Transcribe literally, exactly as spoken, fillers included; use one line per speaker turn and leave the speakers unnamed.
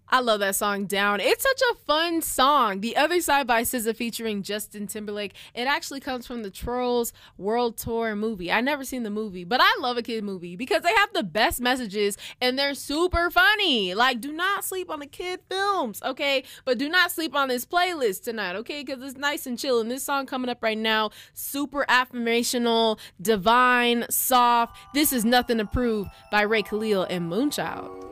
I love that song, Down. It's such a fun song. The Other Side by S Z A featuring Justin Timberlake. It actually comes from the Trolls World Tour movie. I never seen the movie, but I love a kid movie because they have the best messages and they're super funny. Like, do not sleep on the kid films, okay? But do not sleep on this playlist tonight, okay? Because it's nice and chill. And this song coming up right now, super affirmational, divine, soft. This is Nothing to Prove by Ray Khalil and Moonchild.